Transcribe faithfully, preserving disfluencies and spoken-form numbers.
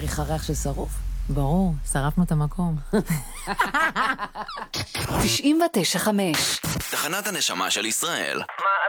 מריחה ריח של שרוף? ברור, שרפנו את המקום. תשעים ותשע חמש תחנת הנשמה של ישראל. מה